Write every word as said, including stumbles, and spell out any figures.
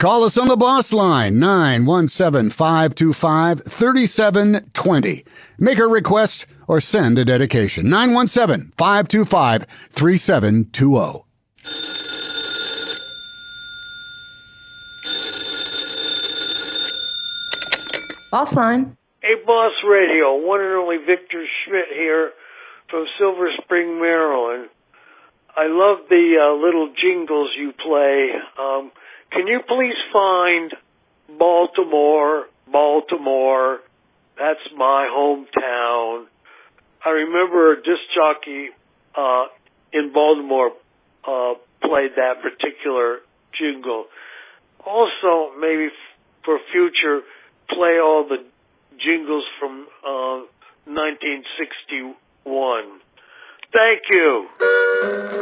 Call us on the boss line, nine one seven, five two five, three seven two zero. Make a request or send a dedication, nine one seven, five two five, three seven two zero. Boss line. Hey, Boss Radio, one and only Victor Schmidt here from Silver Spring, Maryland. I love the uh, little jingles you play. Um, can you please find Baltimore, Baltimore? That's my hometown. I remember a disc jockey uh, in Baltimore uh, played that particular jingle. Also, maybe f- for future, play all the jingles from uh, nineteen sixty-one. Thank you.